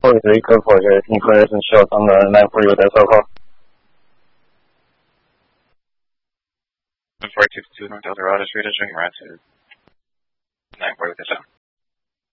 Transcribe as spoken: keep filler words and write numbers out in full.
forty-three, code four zero. Can you clear us and show us on the nine forty with that cell call? four two two North Eldorado Street is ring right to nine forty with the sound.